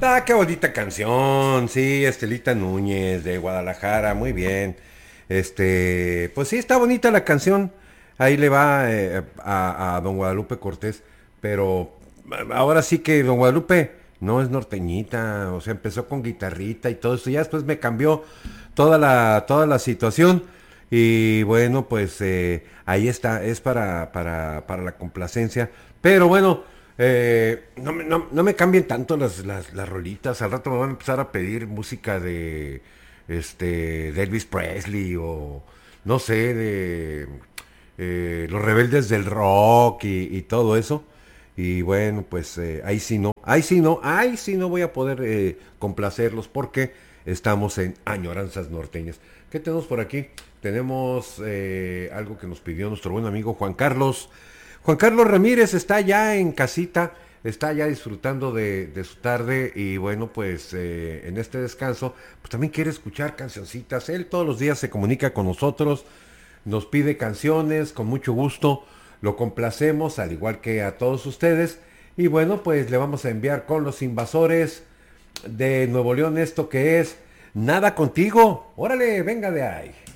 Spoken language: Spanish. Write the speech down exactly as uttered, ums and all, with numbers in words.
Ah, qué bonita canción, sí, Estelita Núñez de Guadalajara, muy bien. Este, pues sí, está bonita la canción. Ahí le va eh, a, a don Guadalupe Cortés, pero ahora sí que don Guadalupe no es norteñita, o sea, empezó con guitarrita y todo eso, ya después me cambió toda la, toda la situación. Y bueno, pues eh, ahí está, es para, para, para la complacencia. Pero bueno, eh, no, me, no, no me cambien tanto las, las, las rolitas. Al rato me van a empezar a pedir música de, este, de Elvis Presley o no sé, de eh, los rebeldes del rock y, y todo eso. Y bueno, pues eh, ahí sí no, ahí sí no, ahí sí no voy a poder eh, complacerlos porque estamos en Añoranzas Norteñas. ¿Qué tenemos por aquí? Tenemos eh, algo que nos pidió nuestro buen amigo Juan Carlos. Juan Carlos Ramírez está ya en casita, está ya disfrutando de, de su tarde y bueno, pues eh, en este descanso, pues también quiere escuchar cancioncitas. Él todos los días se comunica con nosotros, nos pide canciones con mucho gusto, lo complacemos al igual que a todos ustedes y bueno, pues le vamos a enviar con los invasores de Nuevo León esto que es Nada contigo. Órale, venga de ahí.